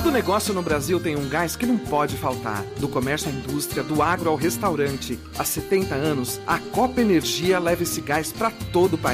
Todo negócio no Brasil tem um gás que não pode faltar. Do comércio à indústria, do agro ao restaurante. Há 70 anos, a Copa Energia leva esse gás para todo o país.